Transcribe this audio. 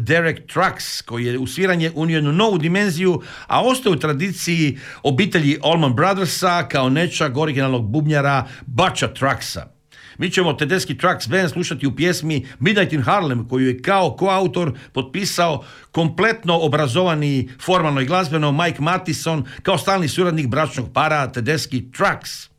Derek Trucks, koji je u sviranje unio jednu novu dimenziju, a ostao u tradiciji obitelji Allman Brothersa kao nečak originalnog bubnjara Butcha Trucksa. Mi ćemo Tedeschi Trucks Band slušati u pjesmi Midnight in Harlem, koju je kao koautor potpisao kompletno obrazovani formalno i glazbeno Mike Mattison kao stalni suradnik bračnog para Tedeschi Trucks.